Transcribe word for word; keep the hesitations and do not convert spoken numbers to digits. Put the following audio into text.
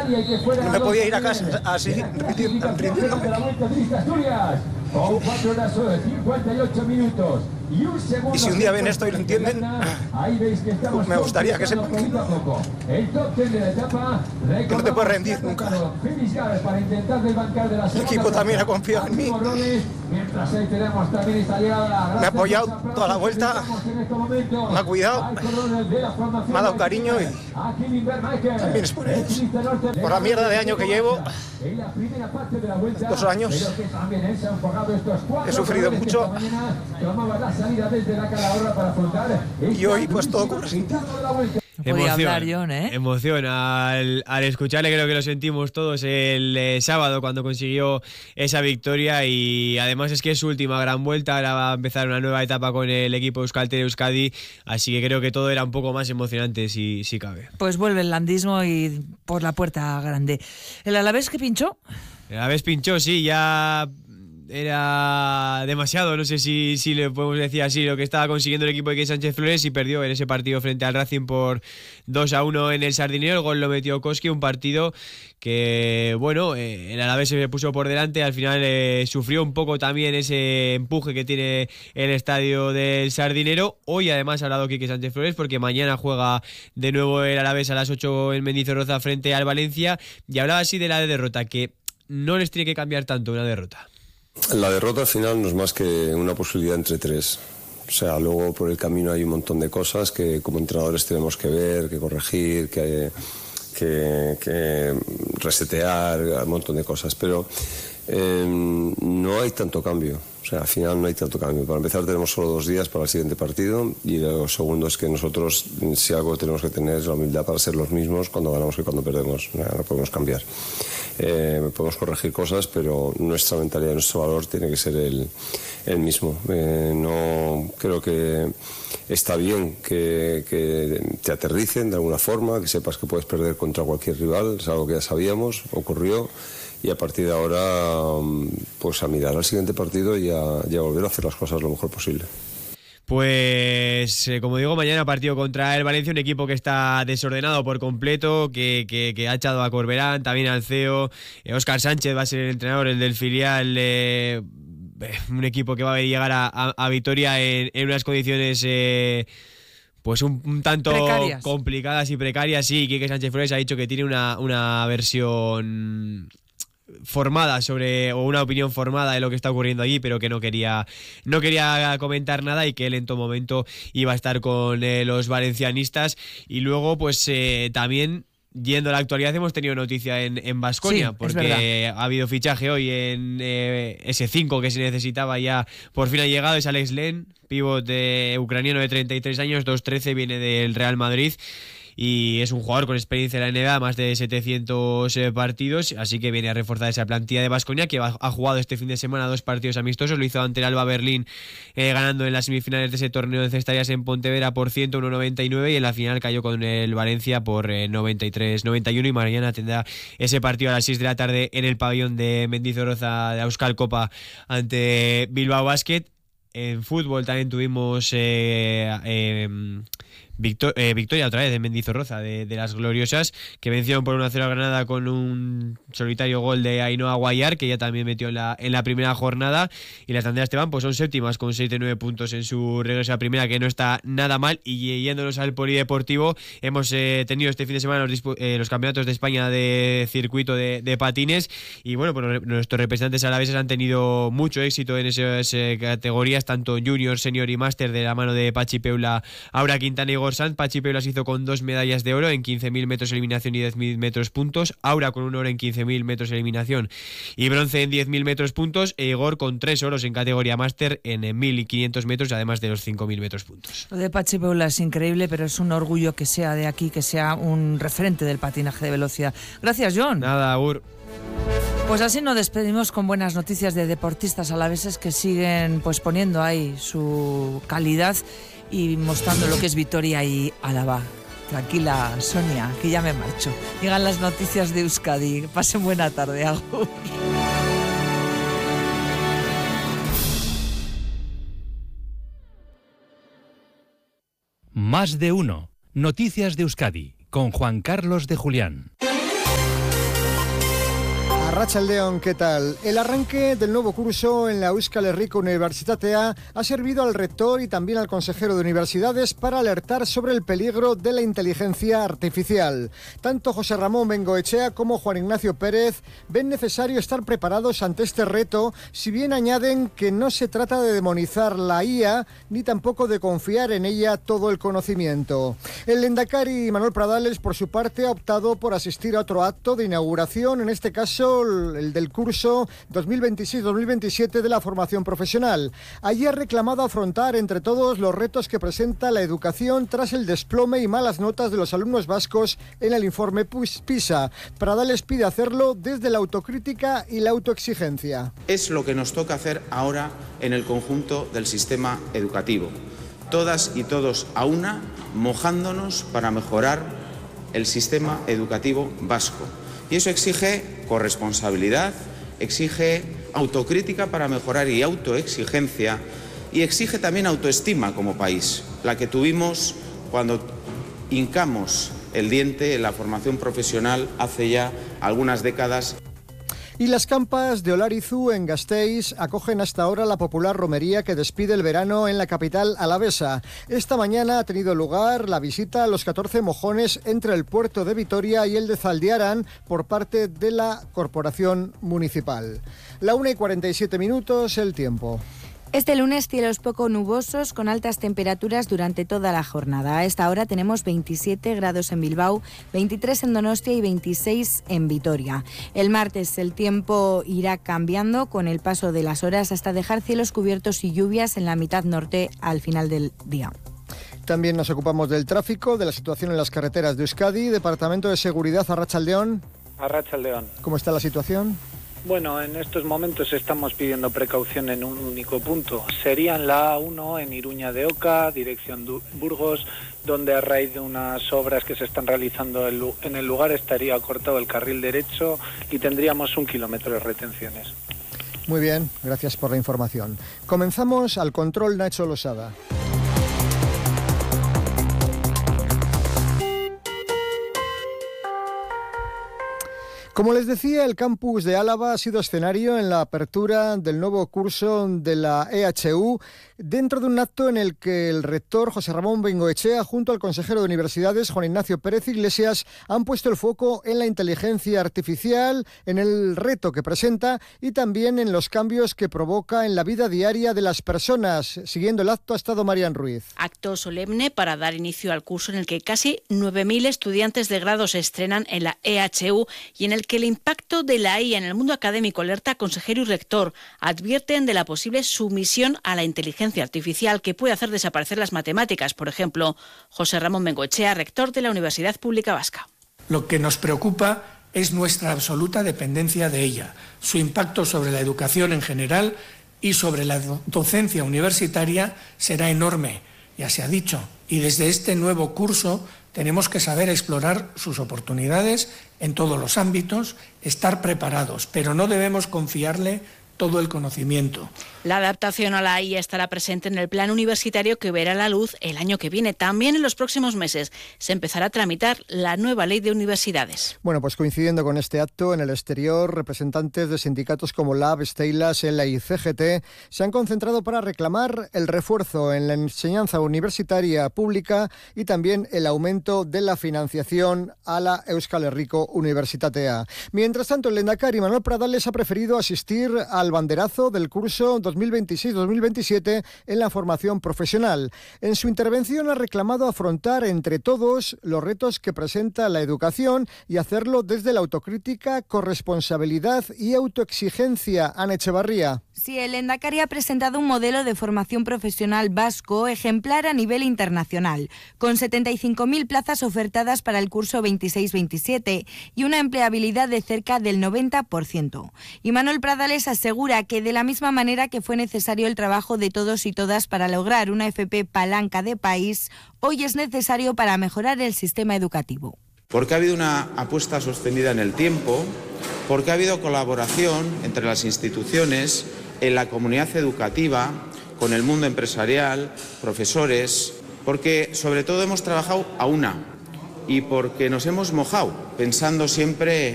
No me podía ir a casa así, rindiendo. Con cuatro horas cincuenta y ocho minutos y un segundo. Y si un día ven esto y lo entienden, me gustaría que sepan que no, que no te puedes rendir nunca. El equipo también ha confiado en mí. Me ha apoyado toda la vuelta, me ha cuidado, me ha dado cariño y también es por ellos. Por la mierda de año que llevo, dos años, he sufrido mucho y hoy pues todo cobra sentido. Emoción, hablar, John, ¿eh? emoción al, al escucharle, creo que lo sentimos todos el eh, sábado cuando consiguió esa victoria, y además es que es su última gran vuelta, ahora va a empezar una nueva etapa con el equipo Euskaltel Euskadi, así que creo que todo era un poco más emocionante si, si cabe. Pues vuelve el landismo y por la puerta grande. ¿El Alavés que pinchó? El Alavés pinchó, sí, ya era demasiado, no sé si, si le podemos decir así, lo que estaba consiguiendo el equipo de Quique Sánchez Flores, y perdió en ese partido frente al Racing por dos a uno en el Sardinero. El gol lo metió Koski, un partido que, bueno, eh, el Alavés se puso por delante, al final eh, sufrió un poco también ese empuje que tiene el estadio del Sardinero. Hoy además ha hablado Quique Sánchez Flores porque mañana juega de nuevo el Alavés a las ocho en Mendizorroza frente al Valencia, y hablaba así de la derrota, que no les tiene que cambiar tanto una derrota. La derrota al final no es más que una posibilidad entre tres. O sea, luego por el camino hay un montón de cosas que como entrenadores tenemos que ver, que corregir, que, que, que resetear, un montón de cosas. Pero eh, no hay tanto cambio. O sea, al final no hay tanto cambio. Para empezar tenemos solo dos días para el siguiente partido, y lo segundo es que nosotros, si algo tenemos que tener, es la humildad para ser los mismos cuando ganamos que cuando perdemos. No, no podemos cambiar. Eh, podemos corregir cosas, pero nuestra mentalidad, nuestro valor tiene que ser el, el mismo. Eh, no creo que está bien que, que te aterricen de alguna forma, que sepas que puedes perder contra cualquier rival, es algo que ya sabíamos, ocurrió. Y a partir de ahora, pues a mirar al siguiente partido y a, y a volver a hacer las cosas lo mejor posible. Pues, eh, como digo, mañana partido contra el Valencia, un equipo que está desordenado por completo, que, que, que ha echado a Corberán, también al C E O. Eh, Óscar Sánchez va a ser el entrenador, el del filial. Eh, un equipo que va a llegar a, a, a Vitoria en, en unas condiciones... Eh, Pues un, un tanto precarias. complicadas y precarias, sí. Quique Sánchez Flores ha dicho que tiene una, una versión formada sobre, o una opinión formada de lo que está ocurriendo allí, pero que no quería no quería comentar nada, y que él en todo momento iba a estar con eh, los valencianistas. Y luego pues eh, también, yendo a la actualidad, hemos tenido noticia en Baskonia, sí, porque ha habido fichaje hoy en eh, ese cinco que se necesitaba, ya por fin ha llegado, es Alex Len, pívot de, ucraniano de treinta y tres años, dos trece, viene del Real Madrid. Y es un jugador con experiencia en la N B A, más de setecientos eh, partidos, así que viene a reforzar esa plantilla de Baskonia, que ha, ha jugado este fin de semana dos partidos amistosos. Lo hizo ante el Alba Berlín, eh, ganando en las semifinales de ese torneo de cestarias en Pontevedra por ciento uno noventa y nueve, y en la final cayó con el Valencia por eh, noventa y tres noventa y uno, y mañana tendrá ese partido a las seis de la tarde en el pabellón de Mendizorroza de Euskal Copa ante Bilbao Basket. En fútbol también tuvimos eh, eh, Victor, eh, victoria otra vez de Mendizorroza, de, de las gloriosas, que vencieron por uno a cero a Granada con un solitario gol de Ainhoa Guayar, que ya también metió en la, en la primera jornada. Y las Andrea Esteban pues son séptimas con seis de nueve puntos en su regreso a primera, que no está nada mal. Y yéndonos al polideportivo, hemos eh, tenido este fin de semana los, eh, los campeonatos de España de circuito de, de patines, y bueno, pues nuestros representantes alaveses han tenido mucho éxito en esas eh, categorías, tanto junior, senior y máster, de la mano de Pachi Peula, Aura Quintana y Gorsant. Pachi Peula se hizo con dos medallas de oro en quince mil metros eliminación y diez mil metros puntos, Aura con un oro en quince mil metros eliminación y bronce en diez mil metros puntos, e Igor con tres oros en categoría máster en mil quinientos metros, además de los cinco mil metros puntos. Lo de Pachi Peula es increíble, pero es un orgullo que sea de aquí, que sea un referente del patinaje de velocidad. Gracias, John. Nada, Agur. Pues así nos despedimos con buenas noticias de deportistas alaveses que siguen pues poniendo ahí su calidad y mostrando lo que es Vitoria y Álava. Tranquila, Sonia, que ya me marcho. Llegan las noticias de Euskadi. Pasen buena tarde, agur. Más de uno. Noticias de Euskadi con Juan Carlos de Julián. Arratsaldeon, ¿qué tal? El arranque del nuevo curso en la Euskal Herriko Unibertsitatea ha servido al rector y también al consejero de universidades para alertar sobre el peligro de la inteligencia artificial. Tanto José Ramón Bengoechea como Juan Ignacio Pérez ven necesario estar preparados ante este reto, si bien añaden que no se trata de demonizar la I A ni tampoco de confiar en ella todo el conocimiento. El lehendakari Manuel Pradales, por su parte, ha optado por asistir a otro acto de inauguración, en este caso el del curso dos mil veintiséis dos mil veintisiete de la formación profesional. Allí ha reclamado afrontar entre todos los retos que presenta la educación tras el desplome y malas notas de los alumnos vascos en el informe PISA. Pradales pide hacerlo desde la autocrítica y la autoexigencia. Es lo que nos toca hacer ahora en el conjunto del sistema educativo. Todas y todos a una, mojándonos para mejorar el sistema educativo vasco. Y eso exige corresponsabilidad, exige autocrítica para mejorar y autoexigencia, y exige también autoestima como país, la que tuvimos cuando hincamos el diente en la formación profesional hace ya algunas décadas. Y las campas de Olarizu, en Gasteiz, acogen hasta ahora la popular romería que despide el verano en la capital alavesa. Esta mañana ha tenido lugar la visita a los catorce mojones entre el puerto de Vitoria y el de Zaldiaran por parte de la corporación municipal. La una y cuarenta y siete minutos, el tiempo. Este lunes cielos poco nubosos con altas temperaturas durante toda la jornada. A esta hora tenemos veintisiete grados en Bilbao, veintitrés en Donostia y veintiséis en Vitoria. El martes el tiempo irá cambiando con el paso de las horas hasta dejar cielos cubiertos y lluvias en la mitad norte al final del día. También nos ocupamos del tráfico, de la situación en las carreteras de Euskadi. Departamento de Seguridad, Arratsaldeon. Arratsaldeon. ¿Cómo está la situación? Bueno, en estos momentos estamos pidiendo precaución en un único punto. Serían la A uno en Iruña de Oca, dirección Burgos, donde a raíz de unas obras que se están realizando en el lugar estaría cortado el carril derecho y tendríamos un kilómetro de retenciones. Muy bien, gracias por la información. Comenzamos al control, Nacho Losada. Como les decía, el campus de Álava ha sido escenario en la apertura del nuevo curso de la E H U, dentro de un acto en el que el rector José Ramón Bengoechea, junto al consejero de universidades Juan Ignacio Pérez Iglesias, han puesto el foco en la inteligencia artificial, en el reto que presenta y también en los cambios que provoca en la vida diaria de las personas. Siguiendo el acto ha estado Marian Ruiz. Acto solemne para dar inicio al curso en el que casi nueve mil estudiantes de grado se estrenan en la E H U y en el que el impacto de la I A en el mundo académico alerta a consejero y rector. Advierten de la posible sumisión a la inteligencia artificial que puede hacer desaparecer las matemáticas, por ejemplo. José Ramón Bengoechea, rector de la Universidad Pública Vasca. Lo que nos preocupa es nuestra absoluta dependencia de ella, su impacto sobre la educación en general y sobre la docencia universitaria será enorme, ya se ha dicho, y desde este nuevo curso tenemos que saber explorar sus oportunidades en todos los ámbitos, estar preparados, pero no debemos confiarle todo el conocimiento. La adaptación a la I A estará presente en el plan universitario que verá la luz el año que viene. También en los próximos meses se empezará a tramitar la nueva ley de universidades. Bueno, pues coincidiendo con este acto, en el exterior, representantes de sindicatos como Lab, Steilas, ELA y C G T se han concentrado para reclamar el refuerzo en la enseñanza universitaria pública y también el aumento de la financiación a la Euskal Herriko Unibertsitatea. Mientras tanto, el lehendakari Manuel Pradales ha preferido asistir al banderazo del curso dos mil veintiséis dos mil veintisiete en la formación profesional. En su intervención ha reclamado afrontar entre todos los retos que presenta la educación y hacerlo desde la autocrítica, corresponsabilidad y autoexigencia. Ana Echevarría. Sí, el lehendakari ha presentado un modelo de formación profesional vasco ejemplar a nivel internacional, con setenta y cinco mil plazas ofertadas para el curso veintiséis veintisiete y una empleabilidad de cerca del noventa por ciento. Y Manuel Pradales asegura que de la misma manera que fue necesario el trabajo de todos y todas para lograr una F P palanca de país, hoy es necesario para mejorar el sistema educativo. Porque ha habido una apuesta sostenida en el tiempo, porque ha habido colaboración entre las instituciones, en la comunidad educativa, con el mundo empresarial, profesores, porque sobre todo hemos trabajado a una y porque nos hemos mojado, pensando siempre